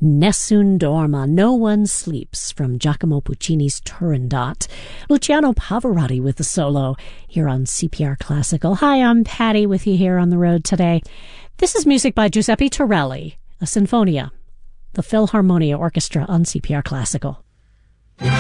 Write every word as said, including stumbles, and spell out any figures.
Nessun Dorma, No One Sleeps, from Giacomo Puccini's Turandot. Luciano Pavarotti with the solo here on C P R Classical. Hi, I'm Patty with you here on the road today. This is music by Giuseppe Torelli, a Sinfonia, the Philharmonia Orchestra on C P R Classical.